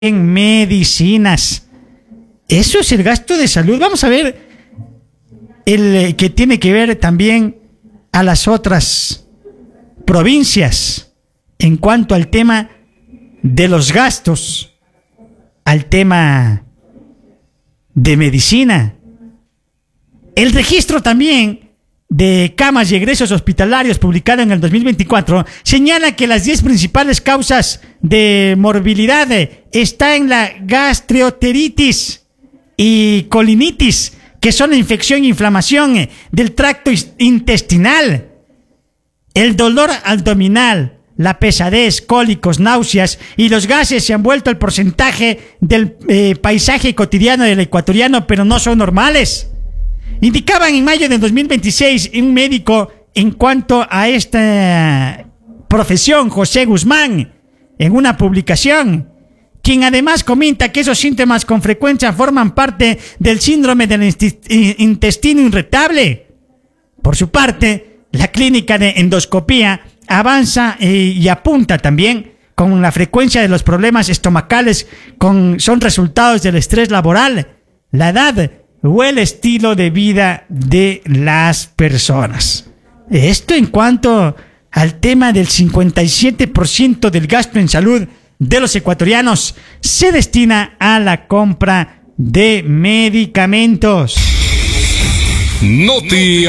en medicinas. Eso es el gasto de salud. Vamos a ver el que tiene que ver también a las otras provincias en cuanto al tema de los gastos, al tema de medicina. El registro también de camas y egresos hospitalarios publicado en el 2024 señala que las 10 principales causas de morbilidad está en la gastroenteritis y colinitis, que son la infección e inflamación del tracto intestinal, el dolor abdominal, la pesadez, cólicos, náuseas y los gases se han vuelto el porcentaje del paisaje cotidiano del ecuatoriano, pero no son normales. Indicaban en mayo de 2026 un médico en cuanto a esta profesión, José Guzmán, en una publicación, quien además comenta que esos síntomas con frecuencia forman parte del síndrome del intestino irritable. Por su parte, la clínica de endoscopía avanza y apunta también con la frecuencia de los problemas estomacales son resultados del estrés laboral, la edad o el estilo de vida de las personas. Esto en cuanto al tema del 57% del gasto en salud de los ecuatorianos se destina a la compra de medicamentos. Noti